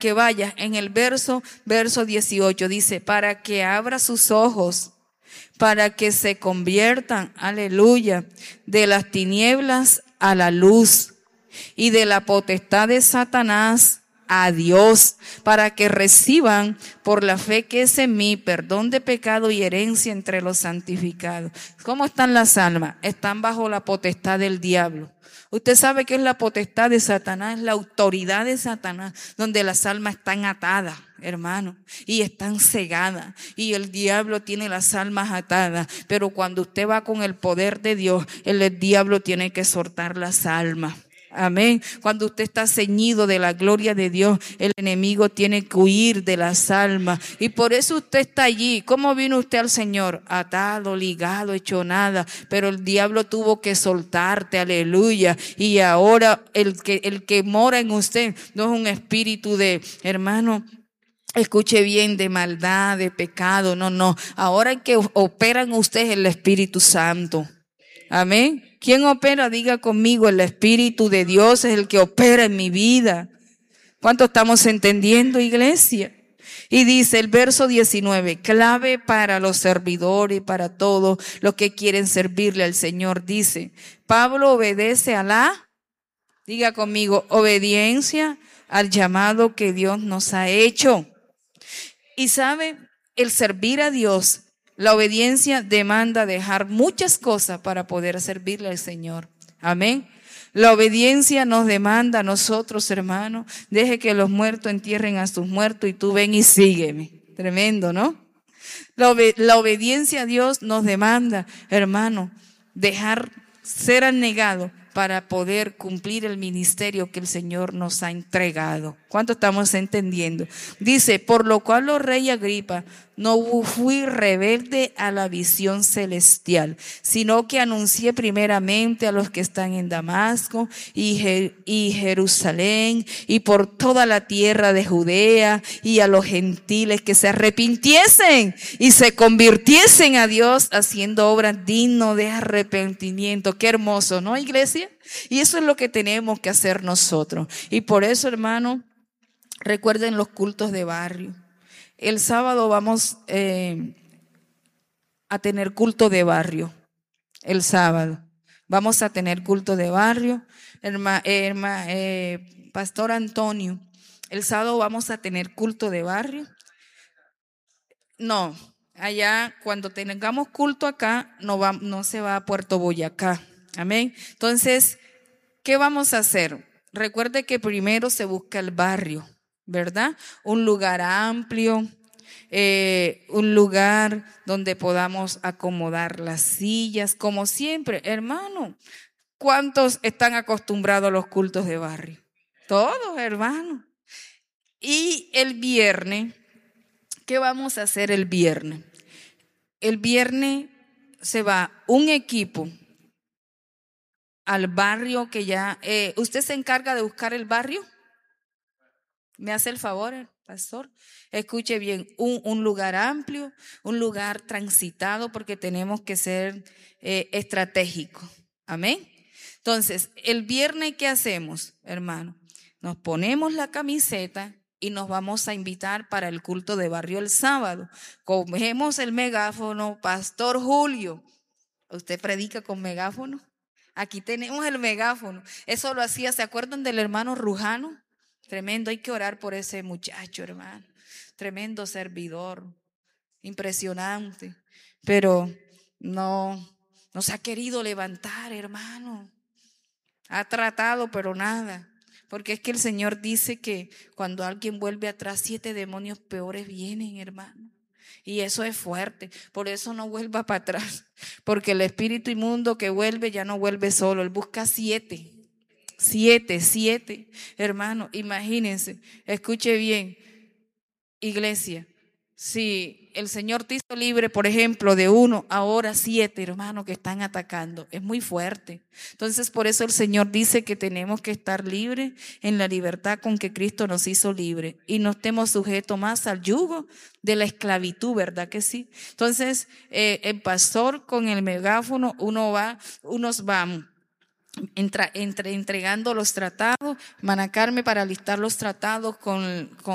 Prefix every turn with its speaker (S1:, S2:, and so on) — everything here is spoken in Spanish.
S1: que vayas en el verso 18, dice, para que abra sus ojos, para que se conviertan, aleluya, de las tinieblas a la luz y de la potestad de Satanás a Dios, para que reciban por la fe que es en mí perdón de pecado y herencia entre los santificados. ¿Cómo están las almas? Están bajo la potestad del diablo. Usted sabe que es la potestad de Satanás, es la autoridad de Satanás, donde las almas están atadas, hermano, y están cegadas, y el diablo tiene las almas atadas, pero cuando usted va con el poder de Dios, el diablo tiene que soltar las almas. Amén. Cuando usted está ceñido de la gloria de Dios, el enemigo tiene que huir de las almas. Y por eso usted está allí. ¿Cómo vino usted al Señor? Atado, ligado, hecho nada. Pero el diablo tuvo que soltarte, aleluya. Y ahora el que mora en usted no es un espíritu de, hermano, escuche bien, de maldad, de pecado. No. Ahora el que opera en usted es el Espíritu Santo. Amén. ¿Quién opera? Diga conmigo, el Espíritu de Dios es el que opera en mi vida. ¿Cuánto estamos entendiendo, iglesia? Y dice el verso 19, clave para los servidores y para todos los que quieren servirle al Señor. Dice, Pablo obedece diga conmigo, obediencia al llamado que Dios nos ha hecho. Y sabe, el servir a Dios, la obediencia demanda dejar muchas cosas para poder servirle al Señor. Amén. La obediencia nos demanda a nosotros, hermanos, deje que los muertos entierren a sus muertos y tú ven y sígueme. Tremendo, ¿no? La obediencia a Dios nos demanda, hermano, dejar ser abnegado para poder cumplir el ministerio que el Señor nos ha entregado. ¿Cuánto estamos entendiendo? Dice, por lo cual, oh rey Agripa, no fui rebelde a la visión celestial, sino que anuncié primeramente a los que están en Damasco y Jerusalén y por toda la tierra de Judea y a los gentiles que se arrepintiesen y se convirtiesen a Dios haciendo obras dignas de arrepentimiento. Qué hermoso, ¿no, iglesia? Y eso es lo que tenemos que hacer nosotros. Y por eso, hermano, recuerden los cultos de barrio. El sábado vamos a tener culto de barrio. El sábado vamos a tener culto de barrio. Pastor Antonio, el sábado vamos a tener culto de barrio. No, allá cuando tengamos culto acá, no se va a Puerto Boyacá. Amén. Entonces, ¿qué vamos a hacer? Recuerde que primero se busca el barrio, ¿verdad? Un lugar amplio, un lugar donde podamos acomodar las sillas, como siempre. Hermano, ¿cuántos están acostumbrados a los cultos de barrio? Todos, hermano. Y el viernes, ¿qué vamos a hacer el viernes? El viernes se va un equipo al barrio que ya... ¿usted se encarga de buscar el barrio? ¿Me hace el favor, pastor? Escuche bien, un lugar amplio, un lugar transitado, porque tenemos que ser estratégicos. Amén. Entonces, el viernes, ¿qué hacemos, hermano? Nos ponemos la camiseta y nos vamos a invitar para el culto de barrio el sábado. Cogemos el megáfono, Pastor Julio. ¿Usted predica con megáfono? Aquí tenemos el megáfono. Eso lo hacía, ¿se acuerdan del hermano Rujano? Tremendo, hay que orar por ese muchacho, hermano. Tremendo servidor, impresionante. Pero no se ha querido levantar, hermano. Ha tratado, pero nada. Porque es que el Señor dice que cuando alguien vuelve atrás, 7 demonios peores vienen, hermano. Y eso es fuerte. Por eso no vuelva para atrás. Porque el espíritu inmundo que vuelve ya no vuelve solo. Él busca 7. 7, hermano, imagínense, escuche bien, iglesia, si el Señor te hizo libre, por ejemplo, de 1, ahora 7, hermano, que están atacando, es muy fuerte. Entonces, por eso el Señor dice que tenemos que estar libres en la libertad con que Cristo nos hizo libre y no estemos sujetos más al yugo de la esclavitud, ¿verdad que sí? Entonces, el pastor con el megáfono, unos van entregando los tratados, Mana Carmen para listar los tratados con